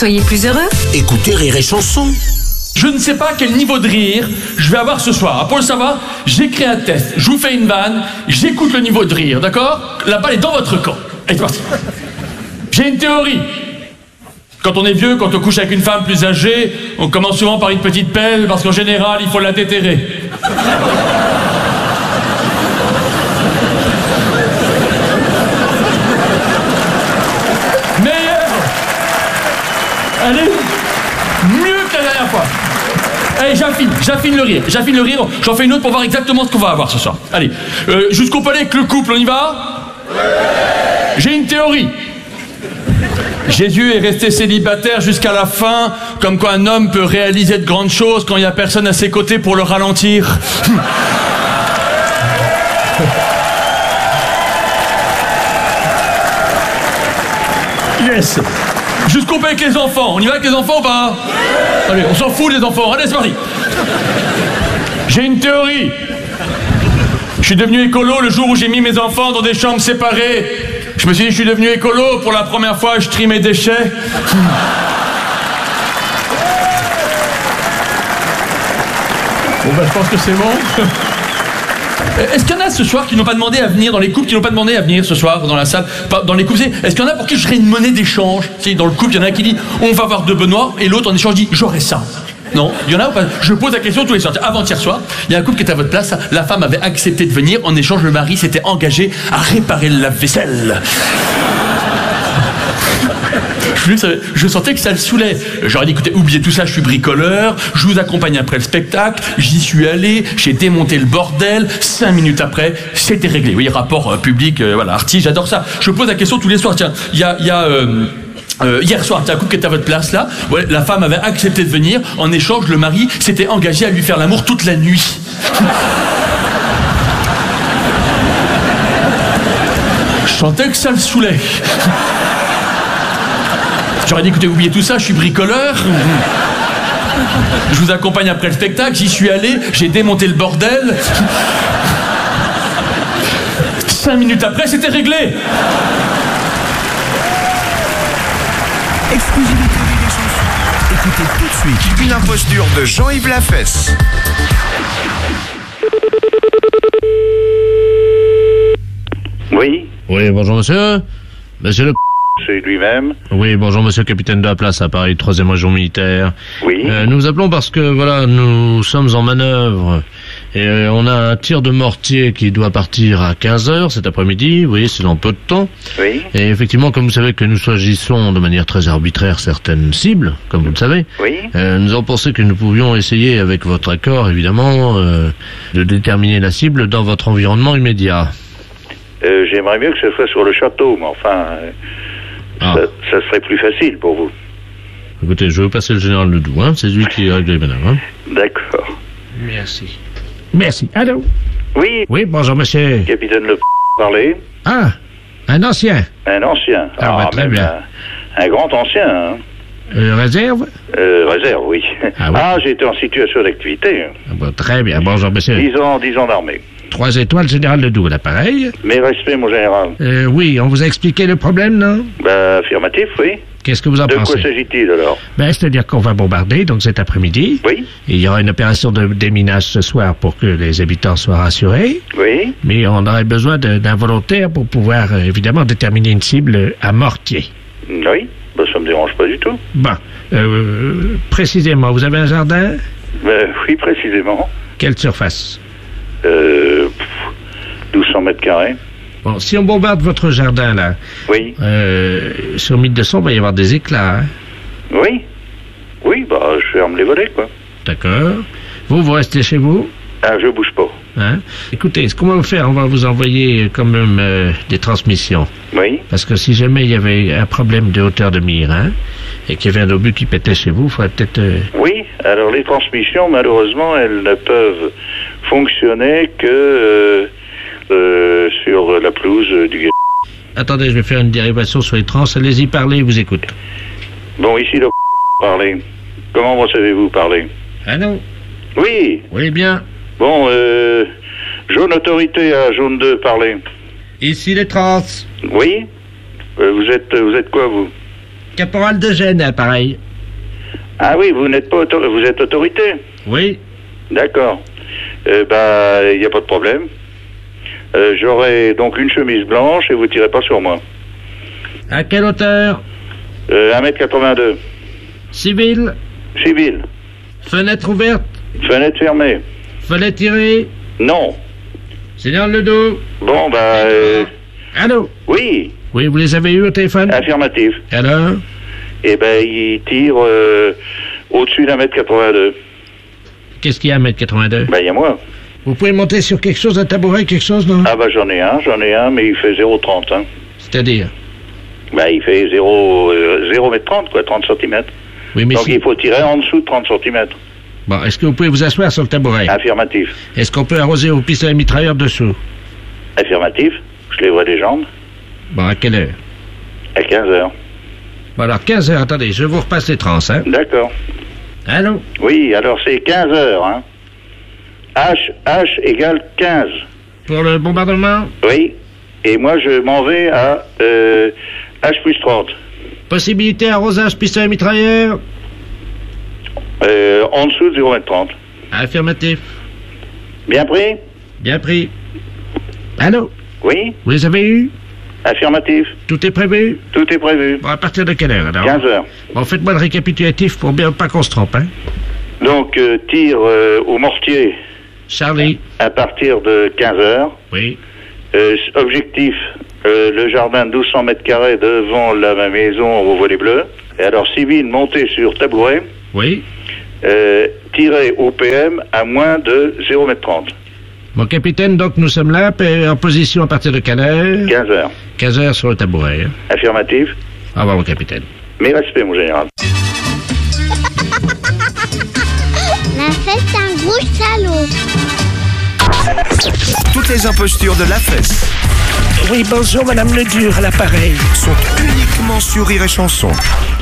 Soyez plus heureux. Écoutez Rire et Chanson. Je ne sais pas quel niveau de rire je vais avoir ce soir. Pour le savoir, j'écris un test, je vous fais une vanne, j'écoute le niveau de rire, d'accord? La balle est dans votre camp. Et c'est parti. J'ai une théorie. Quand on est vieux, quand on couche avec une femme plus âgée, on commence souvent par une petite pelle, parce qu'en général, il faut la déterrer. Allez, mieux que la dernière fois. Allez, j'affine le rire, j'en fais une autre pour voir exactement ce qu'on va avoir ce soir. Allez, jusqu'au palais avec le couple, on y va? J'ai une théorie. Jésus est resté célibataire jusqu'à la fin, comme quoi un homme peut réaliser de grandes choses quand il n'y a personne à ses côtés pour le ralentir. Yes. Jusqu'au pas avec les enfants. On y va avec les enfants ou pas? Allez, on s'en fout des enfants. Allez, c'est parti. J'ai une théorie. Je suis devenu écolo le jour où j'ai mis mes enfants dans des chambres séparées. Je me suis dit, je suis devenu écolo. Pour la première fois, je trie mes déchets. Bon, ben, je pense que c'est bon. Est-ce qu'il y en a ce soir qui n'ont pas demandé à venir, dans les couples qui n'ont pas demandé à venir ce soir dans la salle, dans les couples? Est-ce qu'il y en a pour qui je serais une monnaie d'échange? Si dans le couple, il y en a qui dit on va voir de Benoît et l'autre en échange dit j'aurais ça. Non, il y en a ou pas? Je pose la question tous les soirs. Avant-hier soir, il y a un couple qui était à votre place, la femme avait accepté de venir, en échange le mari s'était engagé à réparer le lave-vaisselle. Je sentais que ça le saoulait. J'aurais dit, écoutez, oubliez tout ça, je suis bricoleur, je vous accompagne après le spectacle, j'y suis allé, j'ai démonté le bordel, 5 minutes après, c'était réglé. Oui, rapport public, voilà, artiste, j'adore ça. Je pose la question tous les soirs. Tiens, hier soir, un couple qui était à votre place, là, ouais, la femme avait accepté de venir, en échange, le mari s'était engagé à lui faire l'amour toute la nuit. Je sentais que ça le saoulait. J'aurais dit, écoutez, oubliez tout ça, je suis bricoleur. Je vous accompagne après le spectacle, j'y suis allé, j'ai démonté le bordel. 5 minutes après, c'était réglé. Exclusivité Rire et Chanson. Écoutez tout de suite une imposture de Jean-Yves Lafesse. Oui. Oui, bonjour monsieur. Monsieur le... C'est lui-même. Oui, bonjour monsieur le capitaine de la place, à Paris, 3e région militaire. Oui. Nous vous appelons parce que, voilà, nous sommes en manœuvre. Et on a un tir de mortier qui doit partir à 15h cet après-midi. Vous voyez, c'est dans peu de temps. Oui. Et effectivement, comme vous savez que nous choisissons de manière très arbitraire certaines cibles, comme vous le savez, Oui. nous avons pensé que nous pouvions essayer, avec votre accord évidemment, de déterminer la cible dans votre environnement immédiat. J'aimerais mieux que ce soit sur le château, mais enfin, ça serait plus facile pour vous. Écoutez, je vais vous passer le général Ledoux, hein, c'est lui qui règle les manœuvres. Hein. D'accord. Merci. Merci. Allô? Oui. Oui, bonjour monsieur. Capitaine Le parler. Ah, un ancien. Un ancien. Très même bien. Un grand ancien, hein. Réserve? Réserve, oui. Ah, oui. J'étais en situation d'activité. Ah, bon, très bien, bonjour monsieur. 10 ans d'armée. 3 étoiles, général Ledoux, l'appareil. Mes respects, mon général. Oui, on vous a expliqué le problème, non? Affirmatif, oui. Qu'est-ce que vous en pensez? De quoi s'agit-il, alors? C'est-à-dire qu'on va bombarder, donc cet après-midi. Oui. Et il y aura une opération de déminage ce soir pour que les habitants soient rassurés. Oui. Mais on aurait besoin d'un volontaire pour pouvoir, évidemment, déterminer une cible à mortier. Oui. Ça me dérange pas du tout. Bon. Précisément, vous avez un jardin? Oui, précisément. Quelle surface? 1200 mètres carrés. Bon, si on bombarde votre jardin, là... Oui. Sur 1200, il va y avoir des éclats, hein? Oui. Oui, je ferme les volets, quoi. D'accord. Vous restez chez vous? Je bouge pas. Hein? Écoutez, ce qu'on va vous faire, on va vous envoyer quand même des transmissions. Oui. Parce que si jamais il y avait un problème de hauteur de mire, hein, et qu'il y avait un obus qui pétait chez vous, il faudrait peut-être... Oui, alors les transmissions, malheureusement, elles ne peuvent fonctionner que sur la pelouse du... Attendez, je vais faire une dérivation sur les trans. Allez-y, parlez, je vous écoute. Bon, ici, le parler. Comment vous savez-vous parler? Allô? Oui. Oui, bien. Bon, jaune autorité à jaune 2, parler. Ici les trans. Oui. Vous êtes quoi, vous? Caporal de Gênes, pareil. Ah oui, vous n'êtes pas vous êtes autorité? Oui. D'accord. Il n'y a pas de problème. J'aurai donc une chemise blanche et vous tirez pas sur moi. À quelle hauteur? 1m82. Civil? Civil. Fenêtre ouverte? Fenêtre fermée. Fenêtre tirée? Non. Signale le dos? Bon, Allô? oui. Oui, vous les avez eus au téléphone? Affirmatif. Alors? Eh ben, il tire au-dessus d'1m82. Qu'est-ce qu'il y a à 1m82? Ben, il y a moi. Vous pouvez monter sur quelque chose, un tabouret, quelque chose, non? Ah, j'en ai un, mais il fait 0,30, hein. C'est-à-dire? Il fait 0,30 quoi, 30 cm. Oui, mais donc il faut tirer en dessous de 30 cm. Bon, est-ce que vous pouvez vous asseoir sur le tabouret? Affirmatif. Est-ce qu'on peut arroser au pistolet mitrailleur dessous? Affirmatif. Je lèverai les jambes. Bon, à quelle heure? À 15h. Bon, alors 15h, attendez, je vous repasse les trans, hein? D'accord. Allô? Oui, alors c'est 15h, hein. H égale 15. Pour le bombardement? Oui. Et moi, je m'en vais à H plus 30. Possibilité arrosage pistolet mitrailleur? En dessous de 0,30. Affirmatif. Bien pris? Bien pris. Allô? Oui. Vous les avez eus? Affirmatif. Tout est prévu? Tout est prévu. Bon, à partir de quelle heure, alors? 15h. Bon, faites-moi le récapitulatif pour bien pas qu'on se trompe, hein? Donc, tir au mortier. Charlie. À partir de 15h. Oui. Objectif, le jardin de 1200 mètres carrés devant la maison au volet bleu. Et alors, civil, monté sur tabouret. Oui. Tiré au PM à moins de 0,30 m. Mon capitaine, donc nous sommes là, en position à partir de quelle heure? 15h. 15h sur le tabouret. Hein? Affirmatif. Au revoir, mon capitaine. Mes respects, mon général. La fête, c'est un gros salaud. Toutes les impostures de la fesse Oui, bonjour, Madame Ledure, à l'appareil. sont uniquement sur Rire et Chanson.